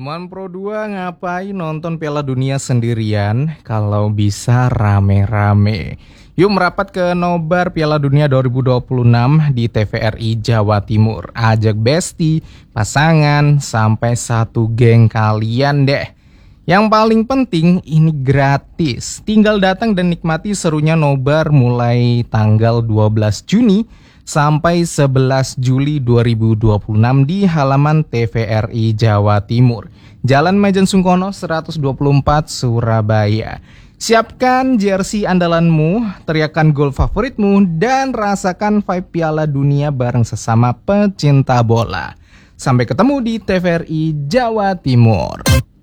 Teman Pro 2 ngapain nonton Piala Dunia sendirian kalau bisa rame-rame? Yuk merapat ke nobar Piala Dunia 2026 di TVRI Jawa Timur. Ajak besti, pasangan, sampai satu geng kalian deh. Yang paling penting ini gratis. Tinggal datang dan nikmati serunya nobar mulai tanggal 12 Juni sampai 11 Juli 2026 di halaman TVRI Jawa Timur, Jalan Majen Sungkono 124 Surabaya. Siapkan jersey andalanmu, teriakan gol favoritmu, dan rasakan vibe Piala Dunia bareng sesama pecinta bola. Sampai ketemu di TVRI Jawa Timur.